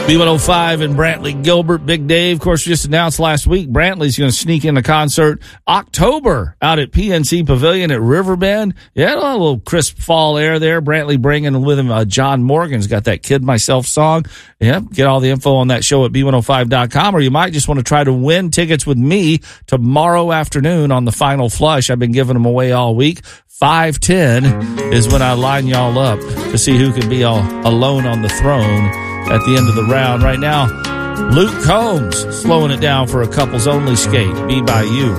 B105 and Brantley Gilbert. Big Dave, of course, just announced last week Brantley's going to sneak in a concert October out at PNC Pavilion at Riverbend. Yeah, a little crisp fall air there. Brantley bringing with him John Morgan's got that Kid Myself song. Yeah, get all the info on that show at B105.com, or you might just want to try to win tickets with me tomorrow afternoon on the Final Flush. I've been giving them away all week. 5:10 is when I line y'all up to see who can be all alone on the throne at the end of the round. Right now, Luke Combs slowing it down for a couples only skate. Be By You.